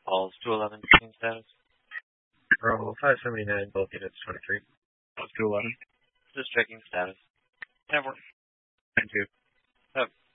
calls 211 checking status. Bravo 579, both units 23. 211. Just checking status. Network. Thank you.